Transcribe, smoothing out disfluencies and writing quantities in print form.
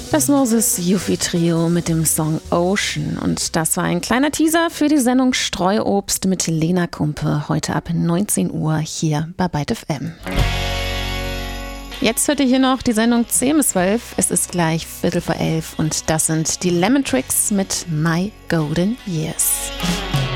Das Moses Yuffie Trio mit dem Song Ocean. Und das war ein kleiner Teaser für die Sendung Streuobst mit Lena Kumpe. Heute ab 19 Uhr hier bei Byte FM. Jetzt hört ihr hier noch die Sendung 10 bis 12. Es ist gleich 11:15 und das sind die Lemon Tricks mit My Golden Years.